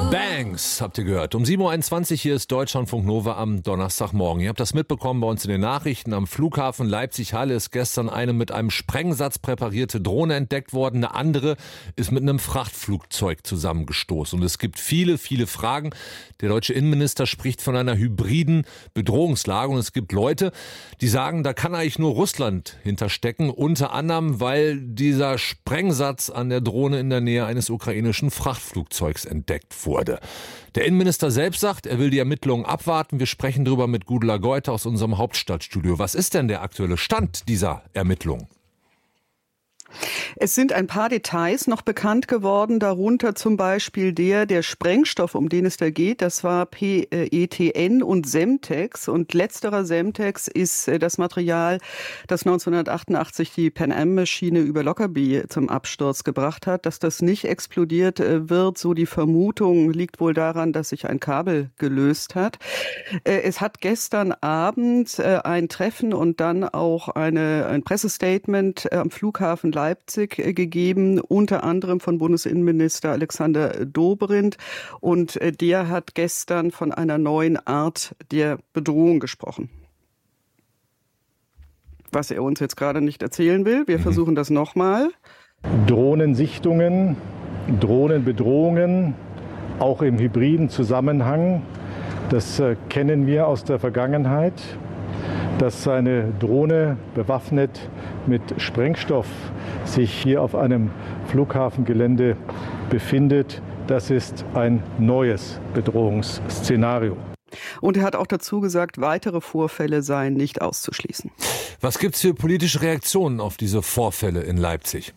Bangs, habt ihr gehört. Um 7.21 Uhr hier ist Deutschlandfunk Nova am Donnerstagmorgen. Ihr habt das mitbekommen bei uns in den Nachrichten. Am Flughafen Leipzig-Halle ist gestern eine mit einem Sprengsatz präparierte Drohne entdeckt worden. Eine andere ist mit einem Frachtflugzeug zusammengestoßen. Und es gibt viele, viele Fragen. Der deutsche Innenminister spricht von einer hybriden Bedrohungslage. Und es gibt Leute, die sagen, da kann eigentlich nur Russland hinterstecken. Unter anderem, weil dieser Sprengsatz an der Drohne in der Nähe eines ukrainischen Frachtflugzeugs entdeckt wurde. Der Innenminister selbst sagt, er will die Ermittlungen abwarten. Wir sprechen darüber mit Gudula Goite aus unserem Hauptstadtstudio. Was ist denn der aktuelle Stand dieser Ermittlungen? Es sind ein paar Details noch bekannt geworden, darunter zum Beispiel der Sprengstoff, um den es da geht. Das war PETN und Semtex. Und letzterer Semtex ist das Material, das 1988 die Pan-Am-Maschine über Lockerbie zum Absturz gebracht hat. Dass das nicht explodiert wird, so die Vermutung, liegt wohl daran, dass sich ein Kabel gelöst hat. Es hat gestern Abend ein Treffen und dann auch ein Pressestatement am Flughafen Leipzig gegeben, unter anderem von Bundesinnenminister Alexander Dobrindt. Und der hat gestern von einer neuen Art der Bedrohung gesprochen. Was er uns jetzt gerade nicht erzählen will. Wir versuchen das nochmal. Drohnensichtungen, Drohnenbedrohungen, auch im hybriden Zusammenhang. Das kennen wir aus der Vergangenheit. Dass eine Drohne bewaffnet mit Sprengstoff sich hier auf einem Flughafengelände befindet, das ist ein neues Bedrohungsszenario. Und er hat auch dazu gesagt, weitere Vorfälle seien nicht auszuschließen. Was gibt es für politische Reaktionen auf diese Vorfälle in Leipzig?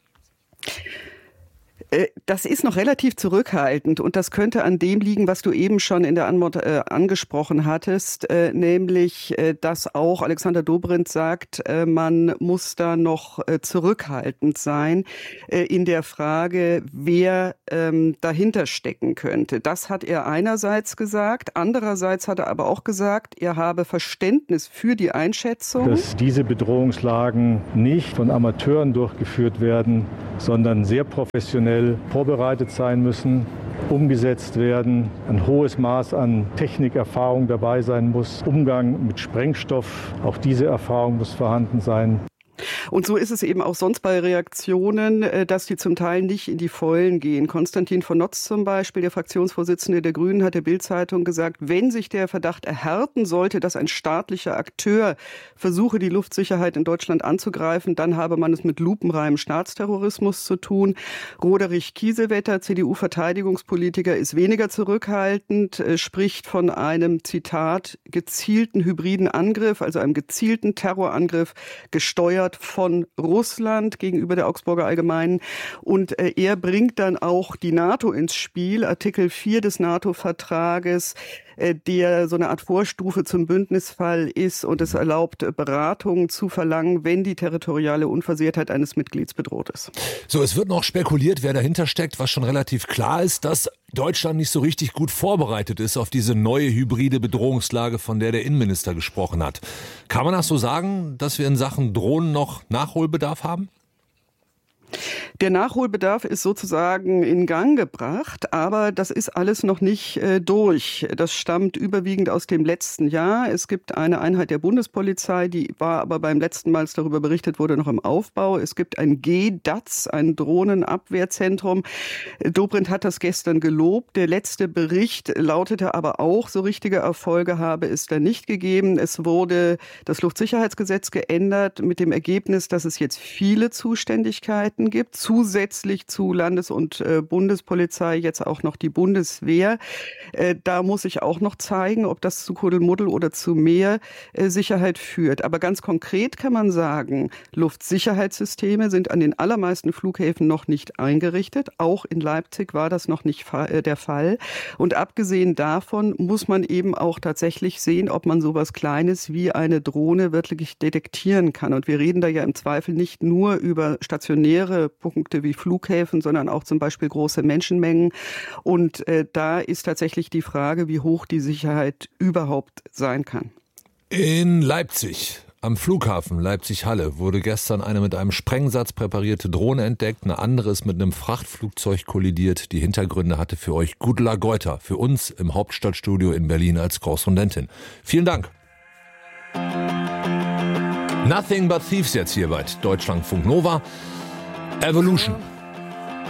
Das ist noch relativ zurückhaltend und das könnte an dem liegen, was du eben schon in der Antwort angesprochen hattest, nämlich, dass auch Alexander Dobrindt sagt, man muss da noch zurückhaltend sein in der Frage, wer dahinter stecken könnte. Das hat er einerseits gesagt, andererseits hat er aber auch gesagt, er habe Verständnis für die Einschätzung. Dass diese Bedrohungslagen nicht von Amateuren durchgeführt werden, sondern sehr professionell vorbereitet sein müssen, umgesetzt werden, ein hohes Maß an Technikerfahrung dabei sein muss, Umgang mit Sprengstoff, auch diese Erfahrung muss vorhanden sein. Und so ist es eben auch sonst bei Reaktionen, dass die zum Teil nicht in die Vollen gehen. Konstantin von Notz zum Beispiel, der Fraktionsvorsitzende der Grünen, hat der Bild-Zeitung gesagt, wenn sich der Verdacht erhärten sollte, dass ein staatlicher Akteur versuche, die Luftsicherheit in Deutschland anzugreifen, dann habe man es mit lupenreinem Staatsterrorismus zu tun. Roderich Kiesewetter, CDU-Verteidigungspolitiker, ist weniger zurückhaltend, spricht von einem, Zitat, gezielten hybriden Angriff, also einem gezielten Terrorangriff, gesteuert von Russland gegenüber der Augsburger Allgemeinen. Und er bringt dann auch die NATO ins Spiel, Artikel 4 des NATO-Vertrages, der so eine Art Vorstufe zum Bündnisfall ist und es erlaubt, Beratungen zu verlangen, wenn die territoriale Unversehrtheit eines Mitglieds bedroht ist. So, es wird noch spekuliert, wer dahinter steckt, was schon relativ klar ist, dass Deutschland nicht so richtig gut vorbereitet ist auf diese neue hybride Bedrohungslage, von der Innenminister gesprochen hat. Kann man das so sagen, dass wir in Sachen Drohnen noch Nachholbedarf haben? Der Nachholbedarf ist sozusagen in Gang gebracht, aber das ist alles noch nicht durch. Das stammt überwiegend aus dem letzten Jahr. Es gibt eine Einheit der Bundespolizei, die war aber beim letzten Mal, als darüber berichtet wurde, noch im Aufbau. Es gibt ein GDAZ, ein Drohnenabwehrzentrum. Dobrindt hat das gestern gelobt. Der letzte Bericht lautete aber auch, so richtige Erfolge habe es da nicht gegeben. Es wurde das Luftsicherheitsgesetz geändert mit dem Ergebnis, dass es jetzt viele Zuständigkeiten gibt, zusätzlich zu Landes- und Bundespolizei jetzt auch noch die Bundeswehr. Da muss ich auch noch zeigen, ob das zu Kuddelmuddel oder zu mehr Sicherheit führt. Aber ganz konkret kann man sagen, Luftsicherheitssysteme sind an den allermeisten Flughäfen noch nicht eingerichtet. Auch in Leipzig war das noch nicht der Fall. Und abgesehen davon muss man eben auch tatsächlich sehen, ob man sowas Kleines wie eine Drohne wirklich detektieren kann. Und wir reden da ja im Zweifel nicht nur über stationäre Punkte wie Flughäfen, sondern auch zum Beispiel große Menschenmengen. Und da ist tatsächlich die Frage, wie hoch die Sicherheit überhaupt sein kann. In Leipzig Am Flughafen Leipzig-Halle wurde gestern eine mit einem Sprengsatz präparierte Drohne entdeckt. Eine andere ist mit einem Frachtflugzeug kollidiert. Die Hintergründe hatte für euch Gudula Geuter, für uns im Hauptstadtstudio in Berlin als Korrespondentin. Vielen Dank. Nothing but Thieves jetzt hier bei Deutschlandfunk Nova. Evolution.